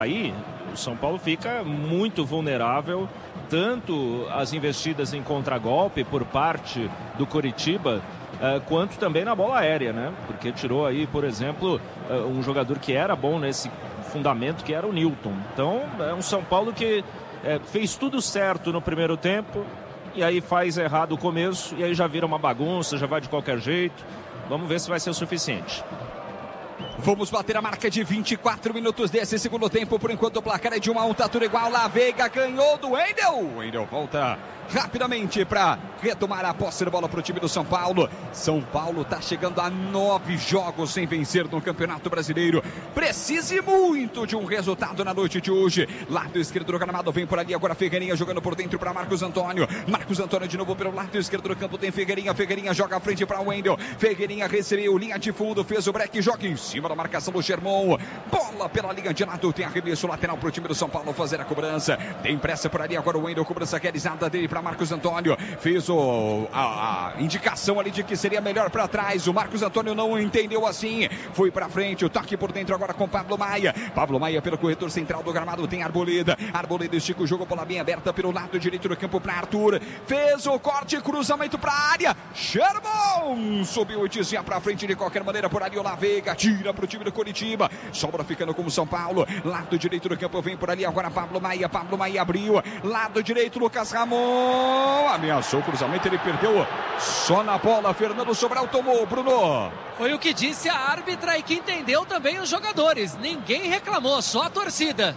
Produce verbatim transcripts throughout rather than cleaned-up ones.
Aí o São Paulo fica muito vulnerável, tanto as investidas em contragolpe por parte do Coritiba, uh, quanto também na bola aérea, né? Porque tirou aí, por exemplo, uh, um jogador que era bom nesse fundamento, que era o Newton. Então é um São Paulo que uh, fez tudo certo no primeiro tempo, e aí faz errado o começo, e aí já vira uma bagunça, já vai de qualquer jeito. Vamos ver se vai ser o suficiente. Vamos bater a marca de vinte e quatro minutos desse segundo tempo. Por enquanto o placar é de um a um, tá tudo igual. La Veiga ganhou do Wendel. O Wendel volta rapidamente para retomar a posse de bola para o time do São Paulo. São Paulo está chegando a nove jogos sem vencer no Campeonato Brasileiro. Precise muito de um resultado na noite de hoje. Lado esquerdo do gramado, vem por ali agora Ferreirinha jogando por dentro para Marcos Antônio. Marcos Antônio de novo pelo lado esquerdo do campo, tem Ferreirinha. Ferreirinha joga à frente para o Wendel. Ferreirinha recebeu linha de fundo, fez o break, joga em cima da marcação do Sherman. Bola pela linha de lado, tem arremesso lateral para o time do São Paulo fazer a cobrança. Tem pressa por ali agora o Wendel, cobrança realizada dele para Marcos Antônio. Fez o, a, a indicação ali de que seria melhor para trás. O Marcos Antônio não entendeu assim. Foi para frente, o toque por dentro agora com Pablo Maia. Pablo Maia pelo corredor central do gramado, tem Arboleda. Arboleda estica o jogo, bola bem aberta pelo lado direito do campo para Arthur. Fez o corte, cruzamento para a área. Sherman subiu e desvia para frente de qualquer maneira por ali o La Veiga. Tira para o time do Coritiba. Sobra ficando com o São Paulo. Lado direito do campo, vem por ali agora Pablo Maia. Pablo Maia abriu. Lado direito, Lucas Ramon. Ameaçou o cruzamento, ele perdeu só na bola. Fernando Sobral tomou, Bruno. Foi o que disse a árbitra e que entendeu também os jogadores. Ninguém reclamou, só a torcida.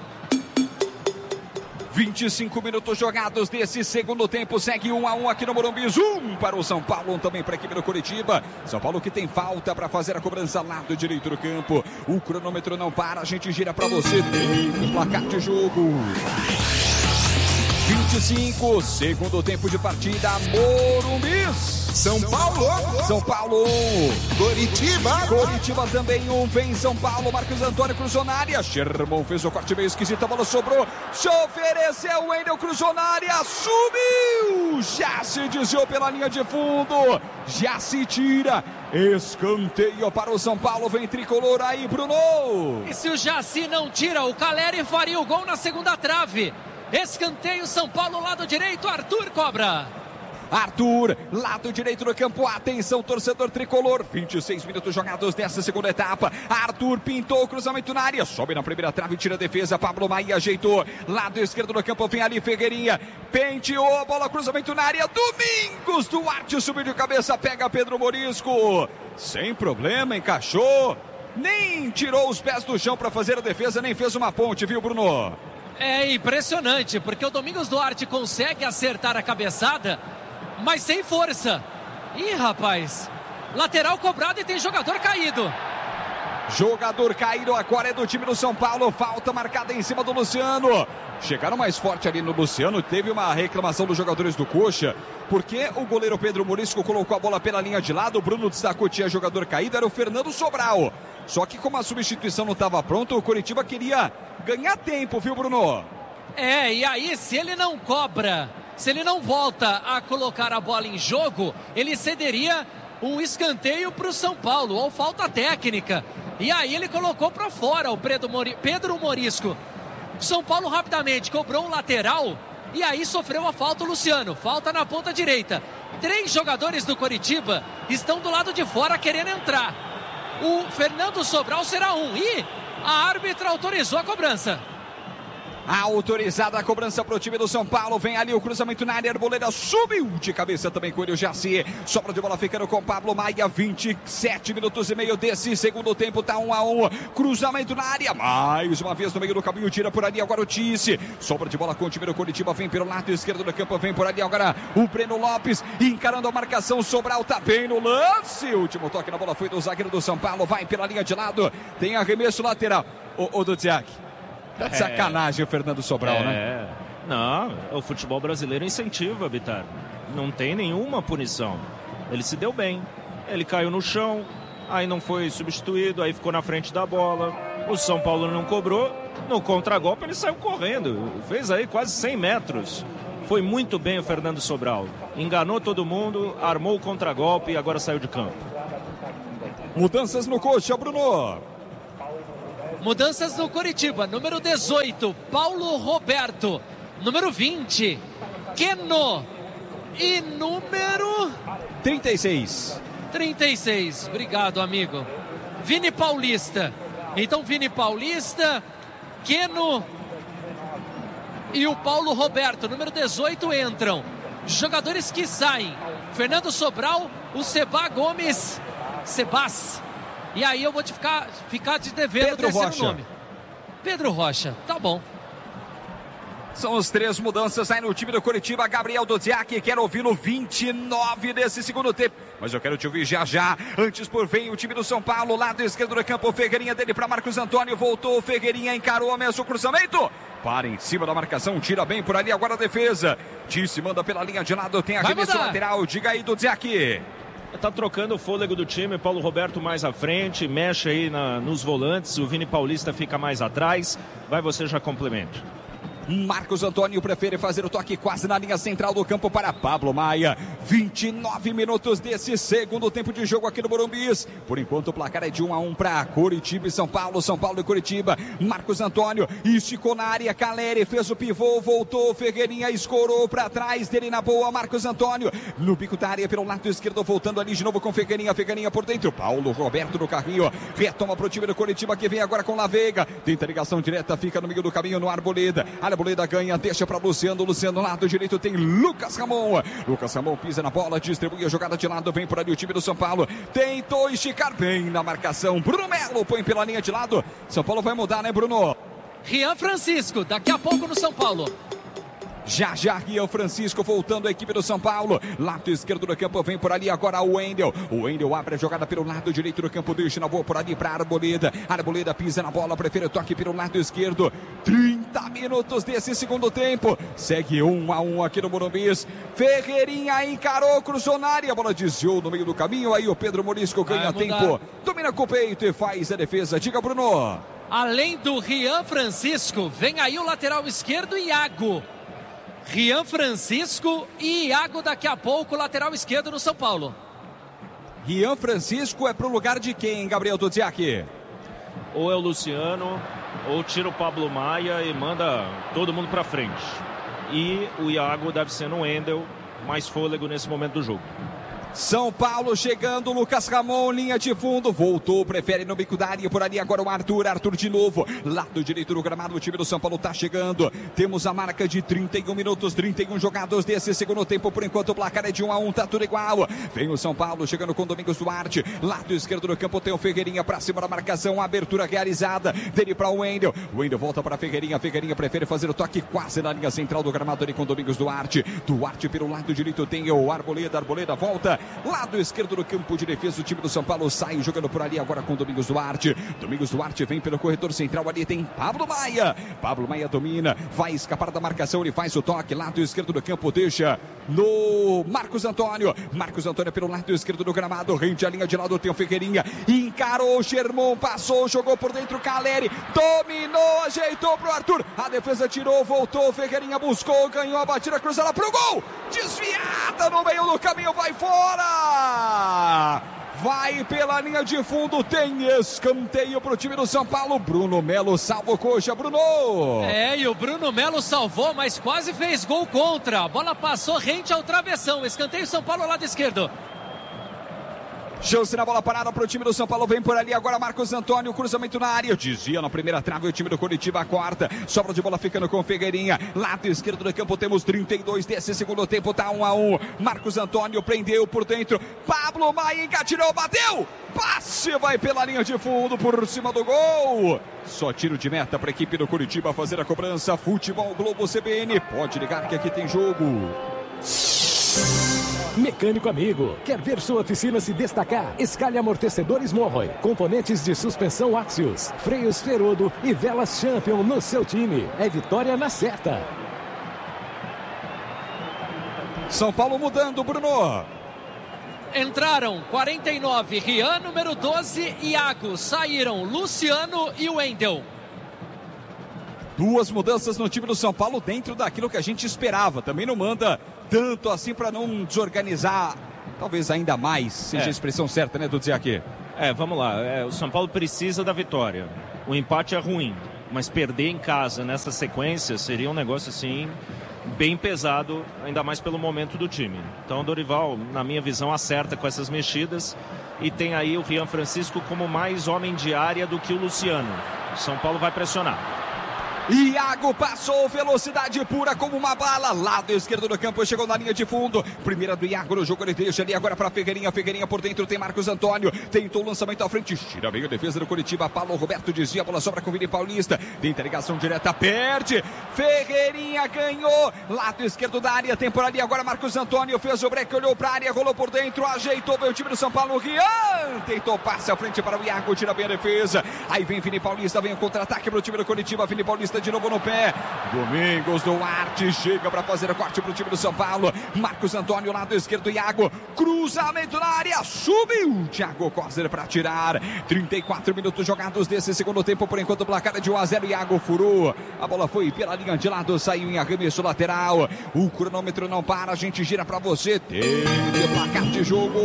vinte e cinco minutos jogados desse segundo tempo. Segue um a um aqui no Morumbi. Um para o São Paulo, um também para a equipe do Coritiba. São Paulo que tem falta para fazer a cobrança lado direito do campo. O cronômetro não para, a gente gira para você. Tem o placar de jogo. vinte e cinco, segundo tempo de partida, Morumbi. São Paulo. São Paulo. Coritiba. Coritiba também um. Vem São Paulo. Marcos Antônio cruzou na área. Sherman fez o corte meio esquisito. A bola sobrou. Se ofereceu. O Wendel cruzou na área. Subiu. Já se desviou pela linha de fundo. Já se tira. Escanteio para o São Paulo. Vem tricolor aí, Bruno. E se o Jaci não tira, o Caleri faria o gol na segunda trave. Escanteio, São Paulo, lado direito, Arthur cobra. Arthur, lado direito do campo, atenção torcedor tricolor, vinte e seis minutos jogados nessa segunda etapa. Arthur pintou o cruzamento na área, sobe na primeira trave, tira a defesa, Pablo Maia ajeitou, lado esquerdo do campo, vem ali Ferreirinha, penteou, bola cruzamento na área, Domingos Duarte subiu de cabeça, pega Pedro Morisco, sem problema, encaixou, nem tirou os pés do chão para fazer a defesa, nem fez uma ponte, viu, Bruno? É impressionante, porque o Domingos Duarte consegue acertar a cabeçada, mas sem força. Ih, rapaz, lateral cobrado e tem jogador caído. Jogador caído agora é do time do São Paulo, falta marcada em cima do Luciano. Chegaram mais forte ali no Luciano, teve uma reclamação dos jogadores do Coxa, porque o goleiro Pedro Morisco colocou a bola pela linha de lado, o Bruno destacou, tinha jogador caído, era o Fernando Sobral. Só que como a substituição não estava pronta, o Coritiba queria ganhar tempo, viu, Bruno? É, e aí se ele não cobra, se ele não volta a colocar a bola em jogo, ele cederia um escanteio para o São Paulo, ou falta técnica. E aí ele colocou para fora o Pedro, Mori... Pedro Morisco. São Paulo rapidamente cobrou um lateral e aí sofreu a falta o Luciano. Falta na ponta direita. Três jogadores do Coritiba estão do lado de fora querendo entrar. O Fernando Sobral será um e a árbitra autorizou a cobrança. Autorizada a cobrança para o time do São Paulo. Vem ali o cruzamento na área. Arboleda subiu de cabeça também com ele o Jaci. Sobra de bola ficando com Pablo Maia. vinte e sete minutos e meio desse segundo tempo. Tá um a um. Cruzamento na área. Mais uma vez no meio do caminho. Tira por ali agora o Tice. Sobra de bola com o time do Coritiba. Vem pelo lado esquerdo do campo. Vem por ali agora o Breno Lopes. Encarando a marcação. Sobral tá bem no lance. O último toque na bola foi do zagueiro do São Paulo. Vai pela linha de lado. Tem arremesso lateral. O, o do Tiago. Tá de sacanagem o Fernando Sobral, é, né? Não, o futebol brasileiro incentiva, Bitar. Não tem nenhuma punição. Ele se deu bem. Ele caiu no chão, aí não foi substituído, aí ficou na frente da bola. O São Paulo não cobrou. No contragolpe ele saiu correndo. Fez aí quase cem metros. Foi muito bem o Fernando Sobral. Enganou todo mundo, armou o contragolpe e agora saiu de campo. Mudanças no Coxa, Bruno. Mudanças no Coritiba. Número dezoito, Paulo Roberto. Número vinte, Keno. E número... trinta e seis. trinta e seis. Obrigado, amigo. Vini Paulista. Então, Vini Paulista, Keno e o Paulo Roberto. Número dezoito entram. Jogadores que saem: Fernando Sobral, o Seba Gomes, Sebas. E aí eu vou te ficar, ficar te devendo o terceiro Rocha. nome. Pedro Rocha, tá bom. São as três mudanças aí no time do Coritiba. Gabriel Duziak, quero ouvi-lo vinte e nove desse segundo tempo. Mas eu quero te ouvir já já. Antes por vem o time do São Paulo, lado esquerdo do campo. Ferreirinha dele para Marcos Antônio. Voltou, Ferreirinha encarou o mesmo cruzamento. Para em cima da marcação, tira bem por ali agora a defesa. Disse, manda pela linha de lado, tem arremesso lateral. Diga aí, Duziak. Tá trocando o fôlego do time, Paulo Roberto mais à frente, mexe aí na, nos volantes, o Vini Paulista fica mais atrás. Vai, você já complementa. Marcos Antônio prefere fazer o toque quase na linha central do campo para Pablo Maia. vinte e nove minutos desse segundo tempo de jogo aqui no Morumbis. Por enquanto o placar é de um a um para Coritiba e São Paulo. São Paulo e Coritiba. Marcos Antônio esticou na área. Caleri fez o pivô, voltou. Ferreirinha escorou para trás dele na boa. Marcos Antônio no bico da área pelo lado esquerdo, voltando ali de novo com Ferreirinha. Ferreirinha por dentro. Paulo Roberto no carrinho. Retoma para o time do Coritiba que vem agora com La Veiga. Tenta ligação direta, fica no meio do caminho no Arboleda. Arboleda ganha, deixa para Luciano. Luciano, lado direito, tem Lucas Ramon. Lucas Ramon pisa na bola, distribui a jogada de lado. Vem por ali o time do São Paulo. Tentou esticar bem na marcação. Bruno Melo põe pela linha de lado. São Paulo vai mudar, né, Bruno? Rian Francisco, daqui a pouco no São Paulo. Já já Rian Francisco voltando a equipe do São Paulo. Lado esquerdo do campo, vem por ali agora o Wendel. O Wendel abre a jogada pelo lado direito do campo, deixa na boa por ali para Arboleda. Arboleda pisa na bola, prefere o toque pelo lado esquerdo. trinta minutos desse segundo tempo. Segue um a um aqui no Morumbis. Ferreirinha encarou, cruzou na área, a bola desviou no meio do caminho. Aí o Pedro Morisco ganha tempo. Domina com o peito e faz a defesa. Diga, Bruno. Além do Rian Francisco, vem aí o lateral esquerdo, Iago. Rian Francisco e Iago daqui a pouco, lateral esquerdo no São Paulo. Rian Francisco é pro lugar de quem, Gabriel Duziak? Ou é o Luciano, ou tira o Pablo Maia e manda todo mundo pra frente. E o Iago deve ser no Wendel, mais fôlego nesse momento do jogo. São Paulo chegando, Lucas Ramon, linha de fundo, voltou, prefere no bico da área, por ali agora o Arthur, Arthur de novo, lado direito do gramado, o time do São Paulo tá chegando, temos a marca de trinta e um minutos, trinta e um jogados desse segundo tempo, por enquanto o placar é de um a um, tá tudo igual, vem o São Paulo chegando com Domingos Duarte, lado esquerdo do campo tem o Ferreirinha pra cima da marcação, abertura realizada, dele pra o Wendel, o Wendel volta pra Ferreirinha, Ferreirinha prefere fazer o toque quase na linha central do gramado ali com Domingos Duarte, Duarte pelo lado direito tem o Arboleda, Arboleda volta, lado esquerdo do campo de defesa, o time do São Paulo sai jogando por ali agora com Domingos Duarte. Domingos Duarte vem pelo corredor central, ali tem Pablo Maia. Pablo Maia domina, vai escapar da marcação, ele faz o toque, lado esquerdo do campo, deixa no Marcos Antônio. Marcos Antônio pelo lado esquerdo do gramado, rende a linha de lado, tem o Ferreirinha, encarou o Sherman, passou, jogou por dentro, Caleri, dominou, ajeitou pro Arthur, a defesa tirou, voltou, Ferreirinha buscou, ganhou a batida, cruzada pro gol, desviada no meio do caminho, vai fora! Vai pela linha de fundo, tem escanteio pro time do São Paulo. Bruno Melo salva o coxa, Bruno. É, e o Bruno Melo salvou, mas quase fez gol contra. A bola passou rente ao travessão. Escanteio São Paulo, lado esquerdo. Chance na bola parada para o time do São Paulo, vem por ali agora Marcos Antônio, cruzamento na área, desvia na primeira trave, o time do Coritiba corta, sobra de bola ficando com Ferreirinha, lado esquerdo do campo, temos trinta e dois desse segundo tempo, tá um a um, Marcos Antônio prendeu por dentro, Pablo Maia engatilhou, bateu, passe, vai pela linha de fundo, por cima do gol, só tiro de meta para a equipe do Coritiba fazer a cobrança, Futebol Globo C B N, pode ligar que aqui tem jogo. Mecânico amigo, quer ver sua oficina se destacar? Escalhe amortecedores Morroy, componentes de suspensão Axios, freios Ferodo e velas Champion no seu time. É vitória na certa. São Paulo mudando, Bruno. Entraram quarenta e nove, Rian, número doze, Iago. Saíram Luciano e Wendel. Duas mudanças no time do São Paulo dentro daquilo que a gente esperava. Também não manda tanto assim para não desorganizar, talvez ainda mais, seja é. a expressão certa, né, Duziak? É, vamos lá. É, o São Paulo precisa da vitória. o empate é ruim, mas perder em casa nessa sequência seria um negócio assim bem pesado, ainda mais pelo momento do time. Então o Dorival, na minha visão, acerta com essas mexidas e tem aí o Rian Francisco como mais homem de área do que o Luciano. O São Paulo vai pressionar. Iago passou, velocidade pura como uma bala, lado esquerdo do campo, chegou na linha de fundo, primeira do Iago no jogo, ele deixa ali agora para Ferreirinha, Ferreirinha por dentro, tem Marcos Antônio, tentou o lançamento à frente, tira bem a defesa do Coritiba, Paulo Roberto desvia, a bola sobra com o Vini Paulista, tenta ligação direta, perde, Ferreirinha ganhou, lado esquerdo da área, tem por ali agora Marcos Antônio, fez o break, olhou para a área, rolou por dentro, ajeitou, veio o time do São Paulo, Rian, tentou passe à frente para o Iago, tira bem a defesa, aí vem Vini Paulista, vem o contra-ataque para o time do Coritiba, Vini Paulista de novo no pé, Domingos Duarte chega para fazer o corte para o time do São Paulo, Marcos Antônio, lado esquerdo, Iago, cruzamento na área, subiu, Thiago Coser para tirar, trinta e quatro minutos jogados desse segundo tempo, por enquanto o placar é de um a zero, Iago furou, a bola foi pela linha de lado, saiu em arremesso lateral, o cronômetro não para, a gente gira para você, teve placar de jogo,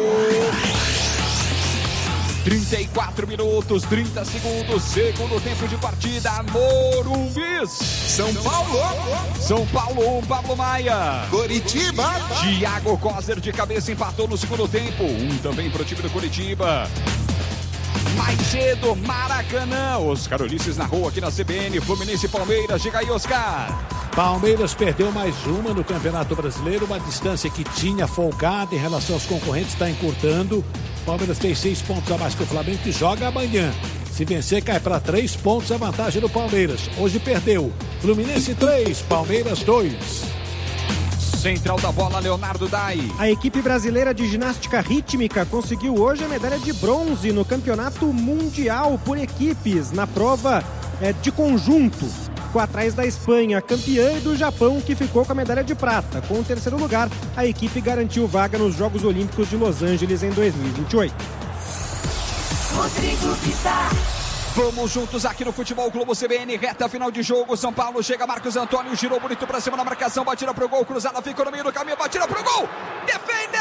trinta e quatro minutos, trinta segundos, segundo tempo de partida, Morumbi. São Paulo. São Paulo, um, Pablo Maia. Coritiba. Thiago Coser de cabeça empatou no segundo tempo, um também para o time do Coritiba. Mais cedo, Maracanã, Oscar Ulisses na rua aqui na C B N, Fluminense e Palmeiras, chega aí, Oscar. Palmeiras perdeu mais uma no Campeonato Brasileiro, uma distância que tinha folgada em relação aos concorrentes, está encurtando. Palmeiras tem seis pontos a mais que o Flamengo, que joga amanhã. Se vencer, cai para três pontos a vantagem do Palmeiras. Hoje perdeu. Fluminense três, Palmeiras dois. Central da bola, Leonardo Dai. A equipe brasileira de ginástica rítmica conseguiu hoje a medalha de bronze no Campeonato Mundial por equipes, na prova é, de conjunto. Ficou atrás da Espanha, campeã, e do Japão, que ficou com a medalha de prata. Com o terceiro lugar, a equipe garantiu vaga nos Jogos Olímpicos de Los Angeles em dois mil e vinte e oito. Rodrigo Vitar. Vamos juntos aqui no Futebol Globo C B N, reta final de jogo, São Paulo chega, Marcos Antônio, girou bonito pra cima na marcação, batida pro gol, cruzada, ficou no meio do caminho, batida pro gol, defendeu,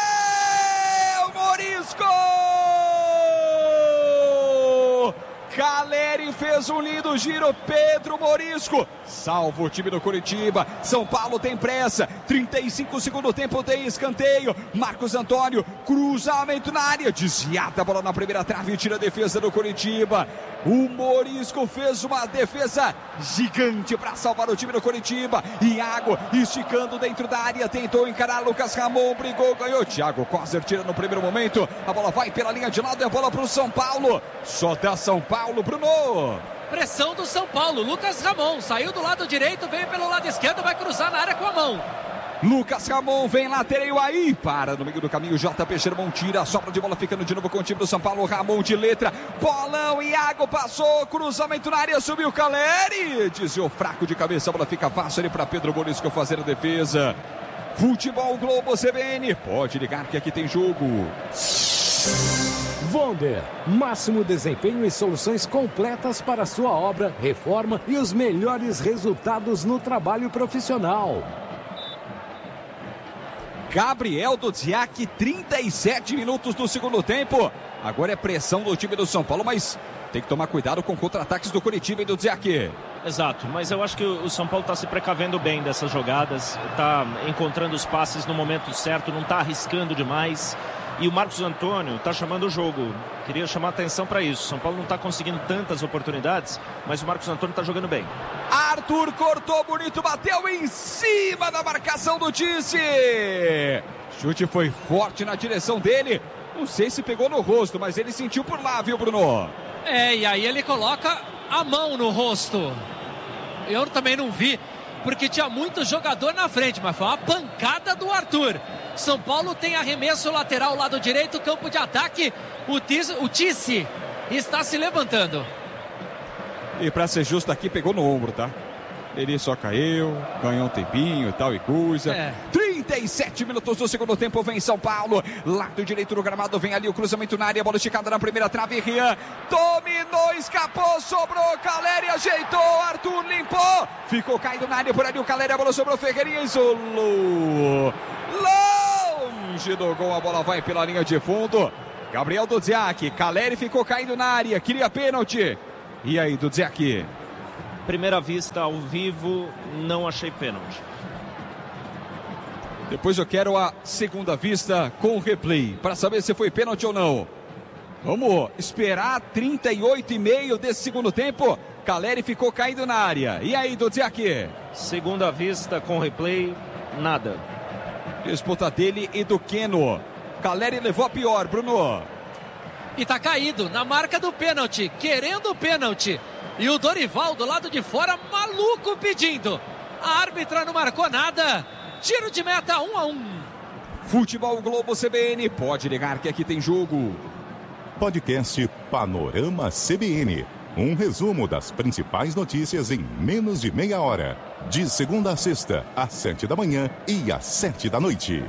Morisco! Caleri fez um lindo giro, Pedro Morisco salva o time do Coritiba. São Paulo tem pressa, trinta e cinco segundo tempo, tem escanteio, Marcos Antônio, cruzamento na área, desviada a bola na primeira trave, tira a defesa do Coritiba. O Morisco fez uma defesa gigante para salvar o time do Coritiba. Iago esticando dentro da área, tentou encarar Lucas Ramon, brigou, ganhou. Thiago Coser tira no primeiro momento, a bola vai pela linha de lado, é a bola para o São Paulo. Só dá São Paulo, Bruno. Pressão do São Paulo, Lucas Ramon saiu do lado direito, veio pelo lado esquerdo, vai cruzar na área com a mão. Lucas Ramon vem lateral aí, para no meio do caminho, J P Sherman tira, a sobra de bola ficando de novo com o time do São Paulo, Ramon de letra, bolão, Iago passou, cruzamento na área, subiu Caleri, desviou fraco de cabeça, a bola fica fácil ali para Pedro Morisco fazer a defesa. Futebol Globo C B N, pode ligar que aqui tem jogo. Wonder, máximo desempenho e soluções completas para sua obra, reforma e os melhores resultados no trabalho profissional. Gabriel Dudziak, trinta e sete minutos do segundo tempo. Agora é pressão do time do São Paulo, mas tem que tomar cuidado com contra-ataques do Coritiba e do Dudziak. Exato, mas eu acho que o São Paulo está se precavendo bem dessas jogadas, está encontrando os passes no momento certo, não está arriscando demais. E o Marcos Antônio está chamando o jogo. Queria chamar a atenção para isso. São Paulo não está conseguindo tantas oportunidades, mas o Marcos Antônio está jogando bem. Arthur cortou bonito, bateu em cima da marcação do Tice. Chute foi forte na direção dele. Não sei se pegou no rosto, mas ele sentiu por lá, viu, Bruno? É, e aí ele coloca a mão no rosto. Eu também não vi, porque tinha muito jogador na frente, mas foi uma pancada do Arthur. São Paulo tem arremesso lateral, lado direito, campo de ataque. O Tice, o Tice está se levantando. E para ser justo aqui, pegou no ombro, tá? Ele só caiu, ganhou um tempinho e tal e coisa. É. trinta e sete minutos do segundo tempo, vem São Paulo. Lado direito do gramado, vem ali o cruzamento na área, bola esticada na primeira trave, Rian dominou, escapou, sobrou, Caleri ajeitou, Arthur limpou, ficou caído na área por ali o Caleri, a bola sobrou, Ferreirinha isolou. Longe do gol, a bola vai pela linha de fundo. Gabriel Dudziak, Caleri ficou caído na área, queria pênalti. E aí, Dudzek? Primeira vista ao vivo, não achei pênalti. Depois eu quero a segunda vista com o replay, para saber se foi pênalti ou não. Vamos esperar trinta e oito e meio desse segundo tempo. Caleri ficou caído na área. E aí, Dudzek? Segunda vista com replay, nada. Disputa dele e do Keno. Caleri levou a pior, Bruno. E tá caído na marca do pênalti, querendo o pênalti. E o Dorival do lado de fora, maluco, pedindo. A árbitra não marcou nada. Tiro de meta, um a um. Futebol Globo C B N, pode ligar que aqui tem jogo. Podcast Panorama C B N. Um resumo das principais notícias em menos de meia hora. De segunda a sexta, às sete da manhã e às sete da noite.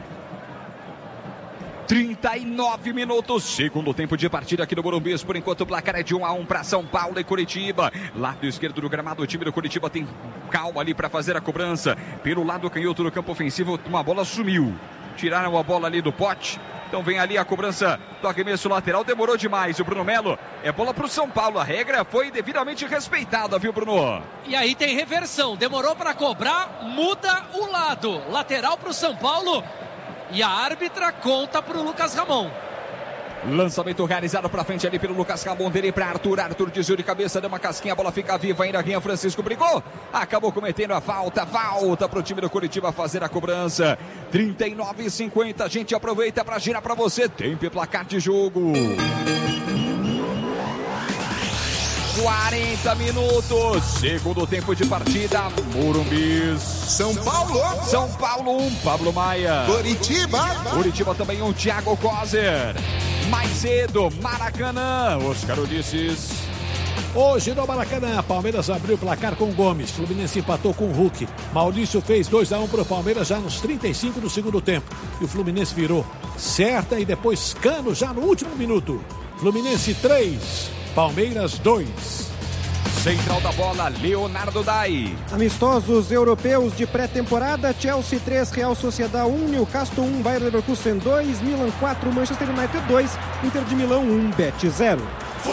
trinta e nove minutos, segundo tempo de partida aqui no Morumbi. Por enquanto o placar é de um a um para São Paulo e Curitiba. Lado esquerdo do gramado, o time do Curitiba tem calma ali para fazer a cobrança. Pelo lado canhoto do campo ofensivo, uma bola sumiu. Tiraram a bola ali do pote. Então vem ali a cobrança do arremesso lateral. Demorou demais o Bruno Melo. É bola para o São Paulo. A regra foi devidamente respeitada, viu, Bruno? E aí tem reversão. Demorou para cobrar, muda o lado. Lateral para o São Paulo. E a árbitra conta para o Lucas Ramon. Lançamento realizado para frente ali pelo Lucas Ramon, dele para Arthur. Arthur desviou de cabeça, deu uma casquinha, a bola fica viva ainda. Guinha Francisco brigou, acabou cometendo a falta. Falta para o time do Curitiba fazer a cobrança. trinta e nove e cinquenta, a gente aproveita para girar para você. Tempo e placar de jogo. quarenta minutos, segundo tempo de partida, Morumbi. São Paulo. São Paulo um, Pablo Maia. Curitiba. Curitiba também um, Thiago Kozer. Mais cedo, Maracanã, Oscar Ulisses. Hoje no Maracanã, Palmeiras abriu o placar com Gomes, Fluminense empatou com o Hulk. Maurício fez dois a um para o Palmeiras já nos trinta e cinco do segundo tempo. E o Fluminense virou certa e depois Cano já no último minuto. Fluminense três, Palmeiras dois. Central da bola, Leonardo Dai. Amistosos europeus de pré-temporada, Chelsea três, Real Sociedad um, Newcastle um, Bayer Leverkusen dois, Milan quatro, Manchester United dois, Inter de Milão um, Bet zero.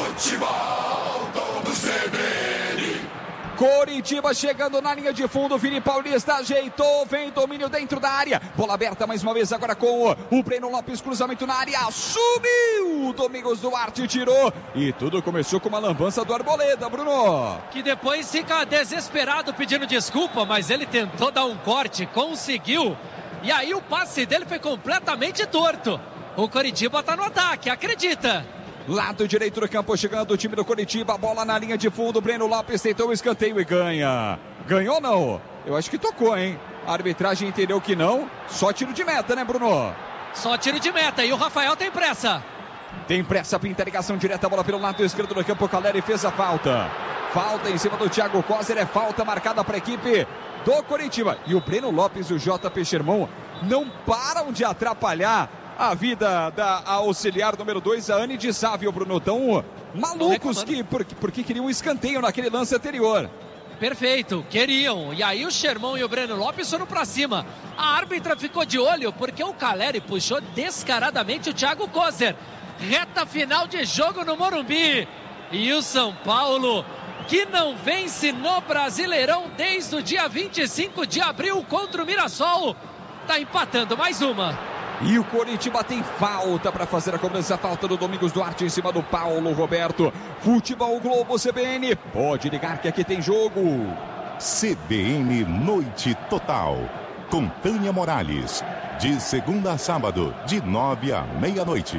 Futebol Globo C B N. Coritiba chegando na linha de fundo, Vini Paulista ajeitou, vem domínio dentro da área, bola aberta mais uma vez agora com o Breno Lopes, cruzamento na área, subiu, Domingos Duarte tirou e tudo começou com uma lambança do Arboleda, Bruno. Que depois fica desesperado pedindo desculpa, mas ele tentou dar um corte, conseguiu, e aí o passe dele foi completamente torto. O Coritiba tá no ataque, acredita. Lado direito do campo chegando o time do Coritiba, bola na linha de fundo, Breno Lopes tentou o escanteio e ganha. Ganhou não? Eu acho que tocou, hein? A arbitragem entendeu que não, só tiro de meta, né, Bruno? Só tiro de meta e o Rafael tem pressa. Tem pressa, pinta ligação direta, bola pelo lado esquerdo do campo, Caleri fez a falta. Falta em cima do Thiago Kozer, é falta marcada para a equipe do Coritiba. E o Breno Lopes e o J P Sherman não param de atrapalhar a vida da auxiliar número dois, a Anne de Sávio, Bruno. Tão malucos que, porque, porque queriam um escanteio naquele lance anterior. Perfeito, queriam. E aí o Sherman e o Breno Lopes foram pra cima. A árbitra ficou de olho porque o Caleri puxou descaradamente o Thiago Kozer. Reta final de jogo no Morumbi. E o São Paulo, que não vence no Brasileirão desde o dia vinte e cinco de abril contra o Mirassol, tá empatando mais uma. E o Coritiba tem falta para fazer a cobrança, falta do Domingos Duarte em cima do Paulo Roberto. Futebol Globo C B N, pode ligar que aqui tem jogo. C B N Noite Total, com Tânia Morales, de segunda a sábado, de nove à meia-noite.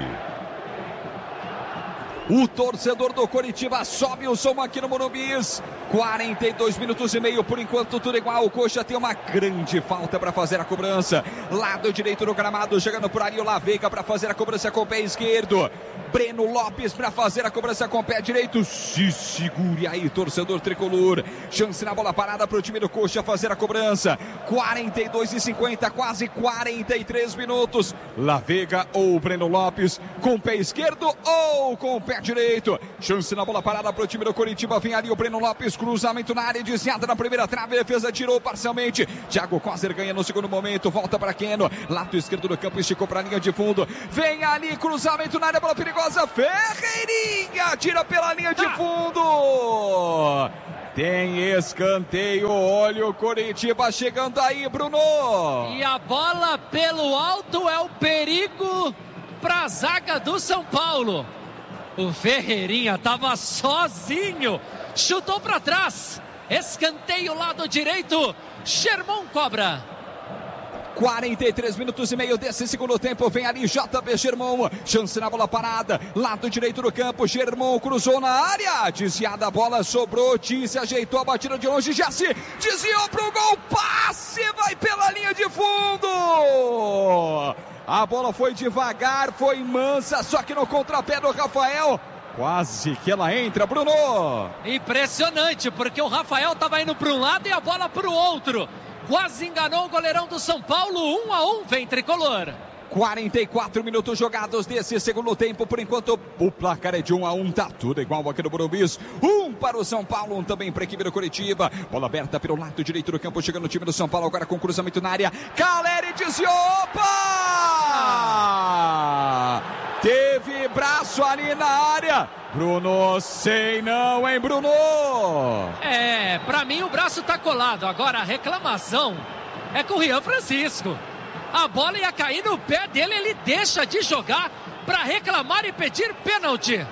O torcedor do Coritiba sobe o som aqui no Morumbi. quarenta e dois minutos e meio, por enquanto tudo igual. O Coxa tem uma grande falta para fazer a cobrança. Lado direito do gramado, chegando por ali o Laveiga para fazer a cobrança com o pé esquerdo. Breno Lopes para fazer a cobrança com o pé direito. Se segure aí, torcedor tricolor. Chance na bola parada para o time do Coxa fazer a cobrança. quarenta e dois e cinquenta, quase quarenta e três minutos. Laveiga ou Breno Lopes com o pé esquerdo ou com o pé direito. Chance na bola parada para o time do Coritiba. Vem ali o Breno Lopes, cruzamento na área, desviada na primeira trave, defesa tirou parcialmente. Thiago Coser ganha no segundo momento, volta para Keno, lado esquerdo do campo, esticou para a linha de fundo. Vem ali, cruzamento na área, bola perigosa. Ferreirinha tira pela linha de fundo. Tem escanteio, olha o Coritiba chegando aí, Bruno. E a bola pelo alto é o perigo para a zaga do São Paulo. O Ferreirinha estava sozinho, chutou para trás. Escanteio lado direito, Germão cobra. quarenta e três minutos e meio desse segundo tempo. Vem ali J B Germão. Chance na bola parada. Lado direito do campo. Germão cruzou na área. Desviada a bola. Sobrou. Tisse ajeitou a batida de longe. Jesse desviou pro gol. Passe. Vai pela linha de fundo. A bola foi devagar. Foi mansa. Só que no contrapé do Rafael. Quase que ela entra, Bruno. Impressionante, porque o Rafael estava indo para um lado e a bola para o outro. Quase enganou o goleirão do São Paulo. Um a um, vem tricolor. quarenta e quatro minutos jogados desse segundo tempo. Por enquanto, o placar é de um a um. Tá tudo igual aqui no Morumbis. Um para o São Paulo, um também para a equipe do Curitiba. Bola aberta pelo lado direito do campo. Chegando o time do São Paulo agora com cruzamento na área. Caleri desviou. Opa! Teve braço ali na área. Bruno, sei não, hein, Bruno? É, pra mim o braço tá colado. Agora a reclamação é com o Rian Francisco. A bola ia cair no pé dele, ele deixa de jogar pra reclamar e pedir pênalti.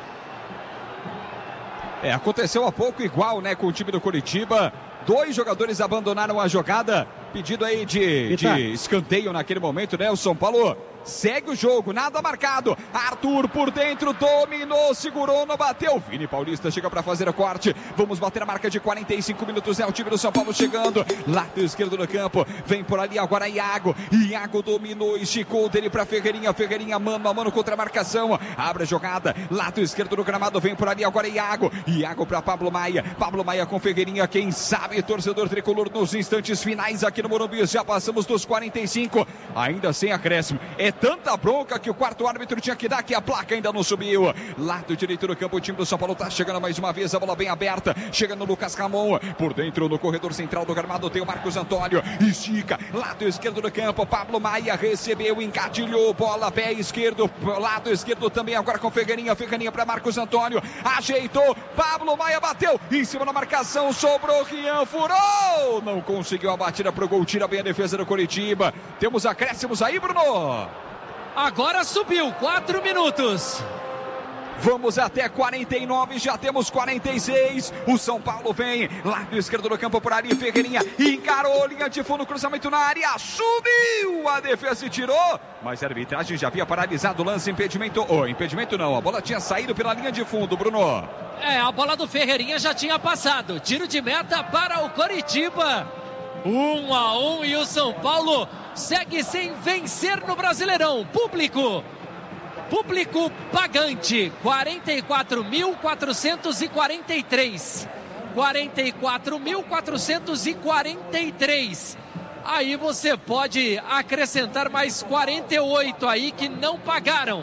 É, aconteceu há pouco igual, né, com o time do Curitiba. Dois jogadores abandonaram a jogada. Pedido aí de, de escanteio naquele momento, né? O São Paulo segue o jogo, nada marcado. Arthur por dentro, dominou, segurou, não bateu. Vini Paulista chega para fazer o corte. Vamos bater a marca de quarenta e cinco minutos. É o time do São Paulo chegando. Lado esquerdo do campo. Vem por ali agora Iago. Iago dominou, esticou dele para Ferreirinha. Ferreirinha mano a mano contra a marcação. Abre a jogada. Lado esquerdo do gramado. Vem por ali agora Iago. Iago para Pablo Maia. Pablo Maia com Ferreirinha. Quem sabe, torcedor tricolor, nos instantes finais aqui no Morumbi. Já passamos dos quarenta e cinco. Ainda sem acréscimo. É tanta bronca que o quarto árbitro tinha que dar que a placa ainda não subiu. Lado direito do campo, o time do São Paulo tá chegando mais uma vez, a bola bem aberta, chega no Lucas Ramon, por dentro no corredor central do gramado tem o Marcos Antônio, estica, lado esquerdo do campo, Pablo Maia recebeu, engatilhou, bola pé esquerdo, lado esquerdo também agora com Ferreirinha, Ferreirinha para Marcos Antônio, ajeitou, Pablo Maia bateu, em cima da marcação, sobrou, Rian furou, não conseguiu a batida pro gol, tira bem a defesa do Coritiba. Temos acréscimos aí, Bruno. Agora subiu, quatro minutos. Vamos até quarenta e nove, já temos quarenta e seis. O São Paulo vem, lado esquerdo do campo por ali, Ferreirinha encarou, linha de fundo, cruzamento na área, subiu, a defesa e tirou, mas a arbitragem já havia paralisado o lance, impedimento, ou oh, impedimento não, a bola tinha saído pela linha de fundo, Bruno. É, a bola do Ferreirinha já tinha passado, tiro de meta para o Coritiba. Um a um e o São Paulo segue sem vencer no Brasileirão. Público, público pagante, quarenta e quatro mil quatrocentos e quarenta e três. quarenta e quatro mil quatrocentos e quarenta e três. Aí você pode acrescentar mais quarenta e oito aí que não pagaram.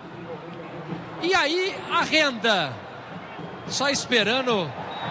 E aí a renda, só esperando.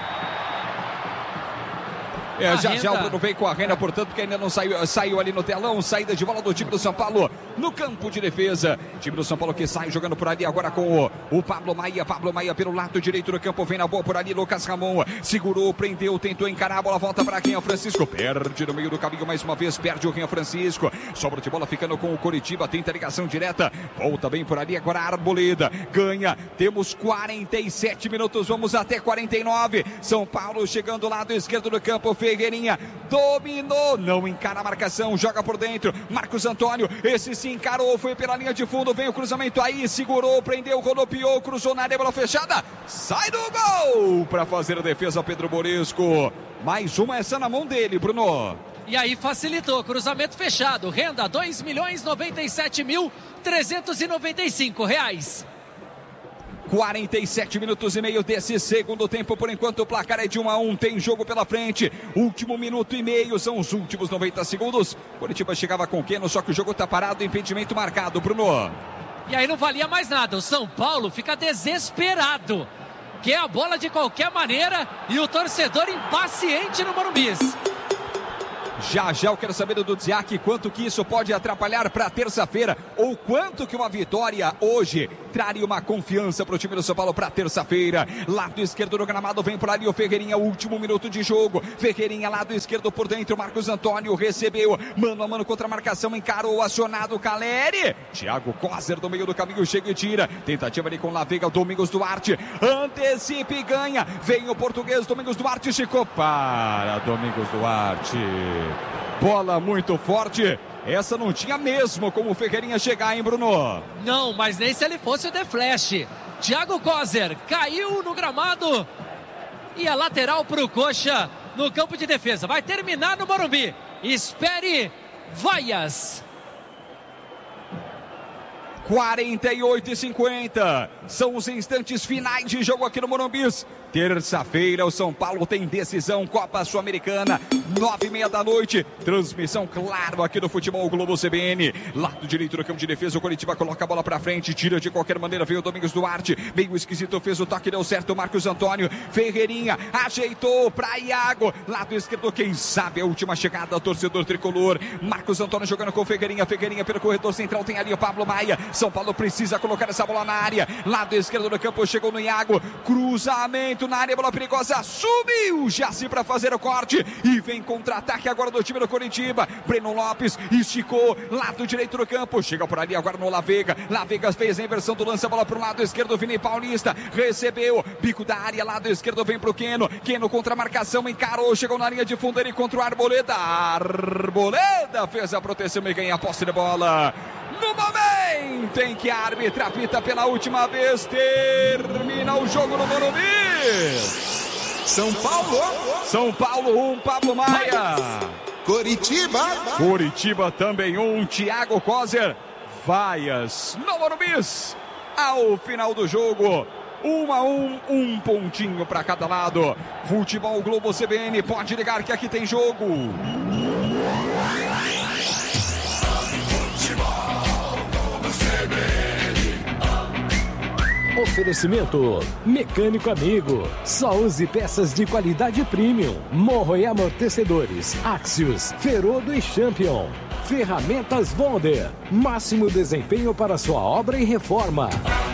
É, já, já o Bruno vem com a renda, portanto, que ainda não saiu, saiu ali no telão. Saída de bola do time do São Paulo no campo de defesa. Time do São Paulo que sai jogando por ali agora com o, o Pablo Maia. Pablo Maia pelo lado direito do campo. Vem na boa por ali, Lucas Ramon. Segurou, prendeu, tentou encarar a bola. Volta para Rian Francisco. Perde no meio do caminho mais uma vez. Perde o Rian Francisco. Sobra de bola ficando com o Coritiba. Tenta ligação direta. Volta bem por ali agora a Arboleda. Ganha. Temos quarenta e sete minutos. Vamos até quarenta e nove. São Paulo chegando do lado esquerdo do campo. Ferreirinha dominou, não encara a marcação, joga por dentro, Marcos Antônio, esse se encarou, foi pela linha de fundo, vem o cruzamento aí, segurou, prendeu, rodopiou, cruzou na área, bola fechada, sai do gol, para fazer a defesa Pedro Boresco, mais uma essa na mão dele, Bruno. E aí facilitou, cruzamento fechado, renda dois milhões noventa e sete mil trezentos e noventa e cinco reais. quarenta e sete minutos e meio desse segundo tempo, por enquanto o placar é de um a um, tem jogo pela frente, último minuto e meio, são os últimos noventa segundos, Curitiba chegava com o Keno, só que o jogo tá parado, impedimento marcado, Bruno. E aí não valia mais nada, o São Paulo fica desesperado, quer a bola de qualquer maneira e o torcedor impaciente no Morumbi. Já já eu quero saber do Dudziak quanto que isso pode atrapalhar para terça-feira, ou quanto que uma vitória hoje traria uma confiança para o time do São Paulo para terça-feira. Lado esquerdo do gramado, vem por ali o Ferreirinha, último minuto de jogo. Ferreirinha, lado esquerdo por dentro, Marcos Antônio recebeu, mano a mano contra a marcação, encarou, acionado o Caleri. Thiago Kozer do meio do caminho, chega e tira. Tentativa ali com Laveiga, Domingos Duarte, antecipa e ganha. Vem o português, Domingos Duarte, Chico para Domingos Duarte. Bola muito forte. Essa não tinha mesmo como o Ferreirinha chegar, hein, Bruno? Não, mas nem se ele fosse o The Flash. Thiago Kozer caiu no gramado e a lateral para o Coxa no campo de defesa. Vai terminar no Morumbi. Espere vaias. quarenta e oito e cinquenta. São os instantes finais de jogo aqui no Morumbi. Terça-feira, o São Paulo tem decisão Copa Sul-Americana, nove e meia da noite. Transmissão, claro, aqui no Futebol Globo C B N. Lado direito do campo de defesa, o Coritiba coloca a bola pra frente, tira de qualquer maneira, veio o Domingos Duarte. Meio esquisito, fez o toque, deu certo. Marcos Antônio, Ferreirinha, ajeitou pra Iago. Lado esquerdo, quem sabe a última chegada, torcedor tricolor. Marcos Antônio jogando com Ferreirinha. Ferreirinha pelo corredor central, tem ali o Pablo Maia. São Paulo precisa colocar essa bola na área. Lado esquerdo do campo, chegou no Iago. Cruzamento na área, bola perigosa, subiu Jaci para fazer o corte e vem contra-ataque agora do time do Coritiba. Breno Lopes esticou, lado direito do campo, chega por ali agora no Laveiga. Laveiga fez a inversão do lance, a bola para o lado esquerdo, Vini Paulista recebeu, bico da área, lado esquerdo vem para o Keno. Keno contra a marcação, encarou, chegou na linha de fundo, ele contra o Arboleda. Arboleda fez a proteção e ganha a posse de bola. No momento em que a árbitra apita pela última vez, termina o jogo no Morumbi. São Paulo. São Paulo um, Pablo Maia. Coritiba. Coritiba também um, Thiago Kozer. Vaias no Morumbi. Ao final do jogo, um a um, um pontinho para cada lado. Futebol Globo C B N, pode ligar que aqui tem jogo. Oferecimento Mecânico Amigo. Só use peças de qualidade premium. Morro e amortecedores Axios, Ferodo e Champion. Ferramentas Bonder. Máximo desempenho para sua obra e reforma.